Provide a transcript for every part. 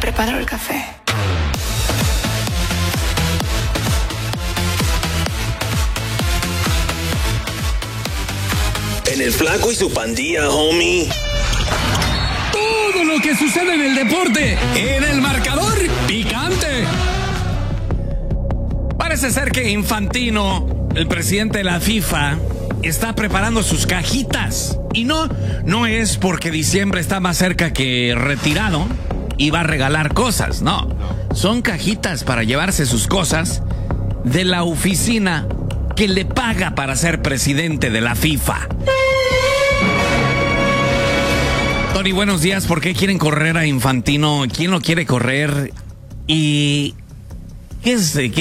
preparo el café. En el Flaco y su pandilla, homie. Todo lo que sucede en el deporte, en el marcador picante. Parece ser que Infantino, el presidente de la FIFA, está preparando sus cajitas. Y no es porque diciembre está más cerca que retirado y va a regalar cosas, no. Son cajitas para llevarse sus cosas de la oficina que le paga para ser presidente de la FIFA. Tony, buenos días. ¿Por qué quieren correr a Infantino? ¿Quién lo quiere correr? ¿Y qué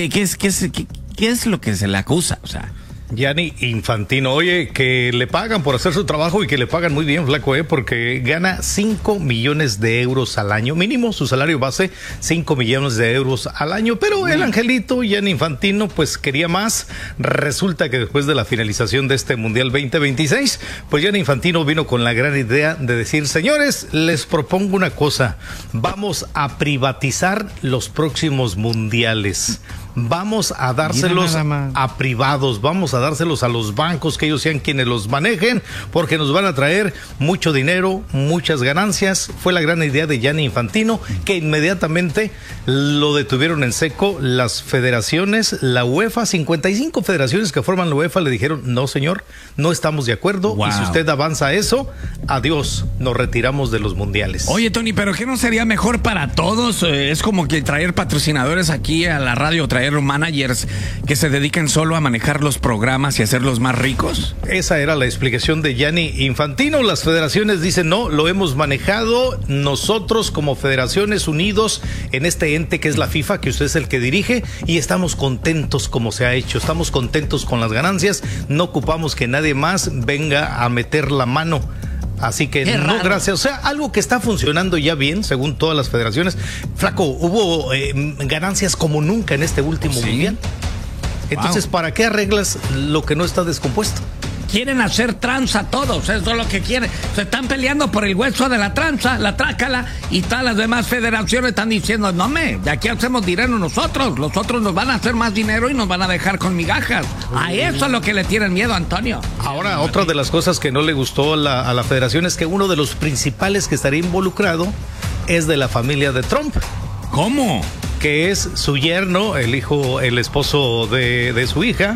es lo que se le acusa? O sea, Gianni Infantino, oye, que le pagan por hacer su trabajo y que le pagan muy bien, Flaco, porque gana 5 millones de euros al año, mínimo su salario base, 5 millones de euros al año, pero el angelito Gianni Infantino pues quería más. Resulta que después de la finalización de este Mundial 2026, pues Gianni Infantino vino con la gran idea de decir, señores, les propongo una cosa, vamos a privatizar los próximos mundiales. Vamos a dárselos a privados, vamos a dárselos a los bancos, que ellos sean quienes los manejen, porque nos van a traer mucho dinero, muchas ganancias. Fue la gran idea de Gianni Infantino, que inmediatamente lo detuvieron en seco las federaciones, la UEFA, 55 federaciones que forman la UEFA le dijeron, no señor, no estamos de acuerdo, y si usted avanza a eso, adiós, nos retiramos de los mundiales. Oye, Tony, ¿pero qué no sería mejor para todos? Es como que traer patrocinadores aquí a la radio, traer managers que se dediquen solo a manejar los programas y hacerlos más ricos. Esa era la explicación de Gianni Infantino. Las federaciones dicen, no, lo hemos manejado nosotros como federaciones unidos en este ente que es la FIFA, que usted es el que dirige, y estamos contentos como se ha hecho, estamos contentos con las ganancias, no ocupamos que nadie más venga a meter la mano. Así que no, gracias. O sea, algo que está funcionando ya bien, según todas las federaciones. Flaco, hubo ganancias como nunca en este último mundial. Entonces, ¿para qué arreglas lo que no está descompuesto? Quieren hacer tranza todos, eso es lo que quieren. Se están peleando por el hueso de la tranza, la trácala, y todas las demás federaciones están diciendo, no de aquí hacemos dinero nosotros, los otros nos van a hacer más dinero y nos van a dejar con migajas. A eso es lo que le tienen miedo, Antonio. Ahora, otra de las cosas que no le gustó a la federación es que uno de los principales que estaría involucrado es de la familia de Trump. ¿Cómo? Que es su yerno, el esposo de su hija,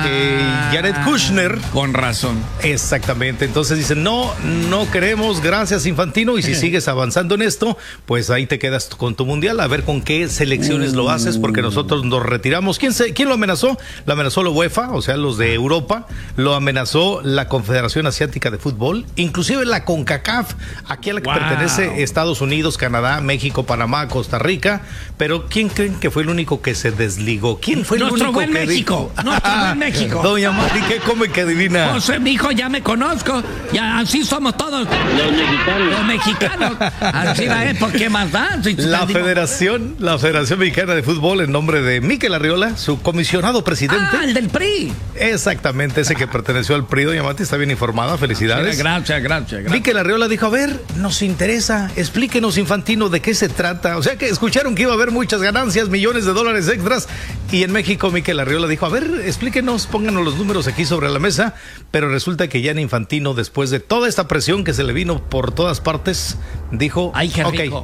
Jared Kushner. Con razón. Exactamente. Entonces dicen, no queremos, gracias Infantino, y si sigues avanzando en esto, pues ahí te quedas con tu mundial, a ver con qué selecciones lo haces, porque nosotros nos retiramos. ¿Quién lo amenazó? Lo amenazó la UEFA, o sea, los de Europa, lo amenazó la Confederación Asiática de Fútbol, inclusive la CONCACAF, aquí a la que pertenece Estados Unidos, Canadá, México, Panamá, Costa Rica, pero ¿quién creen que fue el único que se desligó? ¿Quién fue el único que México? Nuestro buen México. Doña Mari, ¿qué come que adivina? José, mijo, ya me conozco. Ya así somos todos. Los mexicanos. Así ¿por qué más da? La Federación Mexicana de Fútbol, en nombre de Mikel Arriola, su comisionado presidente. El del PRI. Exactamente, ese que perteneció al PRI. Doña Mati está bien informada, felicidades. Gracias. Mikel Arriola dijo, a ver, nos interesa, explíquenos, Infantino, de qué se trata. O sea que escucharon que iba a haber muchas ganancias, millones de dólares extras, y en México Mikel Arriola dijo, a ver, explíquenos, pónganos los números aquí sobre la mesa, pero resulta que Gianni Infantino, después de toda esta presión que se le vino por todas partes, dijo, ok,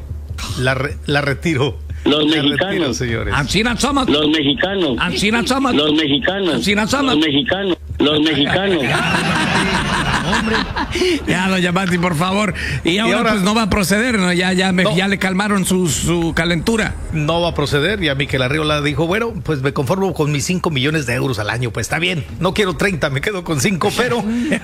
la retiro. Los mexicanos, señores. Así no somos. Los mexicanos. Así no somos. Los mexicanos. Así no somos. Los mexicanos. Hombre. Ya, doña Mati, por favor. Y ahora pues no va a proceder, ¿no? Ya le calmaron su calentura. No va a proceder. Ya Mikel Arriola dijo, bueno, pues me conformo con mis 5 millones de euros al año. Pues está bien. No quiero 30, me quedo con 5, pero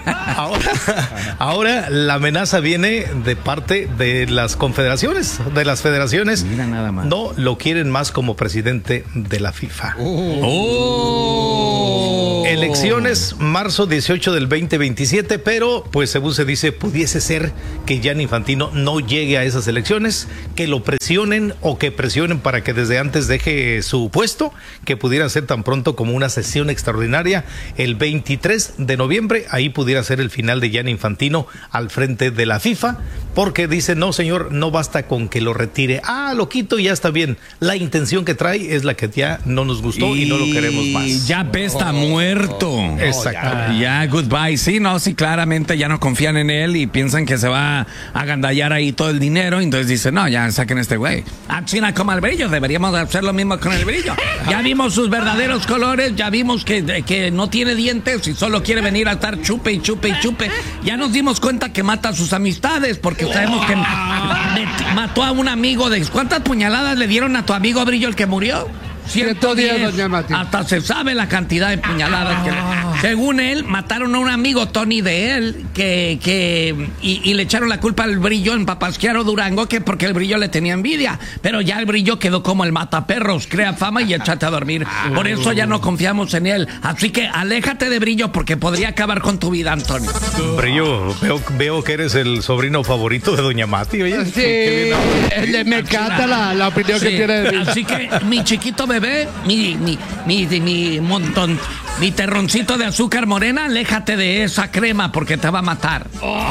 ahora la amenaza viene de parte de las confederaciones, de las federaciones. Mira nada más. No lo quieren más como presidente de la FIFA. Elecciones, marzo 18 del 2027, pero pues según se dice, pudiese ser que Gianni Infantino no llegue a esas elecciones, que lo presionen o que presionen para que desde antes deje su puesto, que pudiera ser tan pronto como una sesión extraordinaria el 23 de noviembre, ahí pudiera ser el final de Gianni Infantino al frente de la FIFA, porque dice, no señor, no basta con que lo retire, lo quito y ya está bien, la intención que trae es la que ya no nos gustó y no lo queremos más. Ya está muerto. Exacto. Ya, goodbye. Sí, no, sí, claramente ya no confían en él y piensan que se va a agandallar ahí todo el dinero. Entonces dicen, no, ya saquen a este güey. A China como el brillo, deberíamos hacer lo mismo con el brillo. Ya vimos sus verdaderos colores, ya vimos que no tiene dientes y solo quiere venir a estar chupe y chupe y chupe. Ya nos dimos cuenta que mata a sus amistades porque sabemos que mató a un amigo de... ¿Cuántas puñaladas le dieron a tu amigo Brillo el que murió? 110, doña Mati. Hasta se sabe la cantidad de puñaladas que según él mataron a un amigo Tony de él y le echaron la culpa al Brillo en Papasquiaro, Durango, que porque el Brillo le tenía envidia, pero ya el Brillo quedó como el mataperros, crea fama y échate a dormir. Por eso ya no confiamos en él, así que aléjate de Brillo porque podría acabar con tu vida, Antonio. Brillo, veo que eres el sobrino favorito de doña Mati, oye. Sí, me encanta la opinión que tiene de mí. Así que mi chiquito bebé, mi montón, mi terroncito de azúcar morena, aléjate de esa crema porque te va a matar.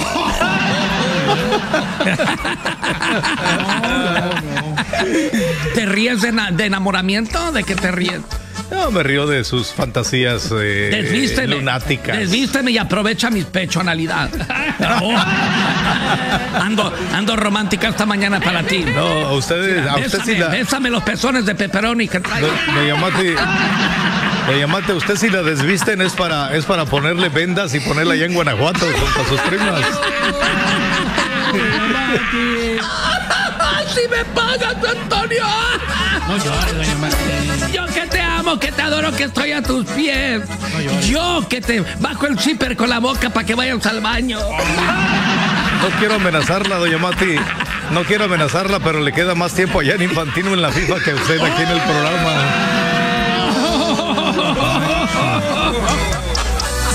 ¿Te ríes de enamoramiento? ¿De qué te ríes? No, me río de sus fantasías lunáticas. Desvísteme y aprovecha mi pechonalidad. Ando romántica esta mañana para ti. No, a usted sí la... Bésame los pezones de pepperoni que traigo. Doña Mati, usted si la desvisten es para ponerle vendas y ponerla allá en Guanajuato junto a sus primas. ¡Si me pagas, Antonio! No llores, doña Mati. Yo que te amo, que te adoro, que estoy a tus pies. Yo que te bajo el zipper con la boca para que vayas al baño. No quiero amenazarla, doña Mati. No quiero amenazarla, pero le queda más tiempo allá en Infantino en la FIFA que usted aquí en el programa.